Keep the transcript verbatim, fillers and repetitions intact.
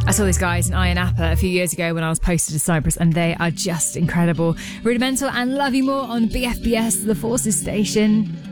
I saw these guys in Ayia Napa a few years ago when I was posted to Cyprus, and they are just incredible. Rudimental and Love You More on B F B S, the Forces station.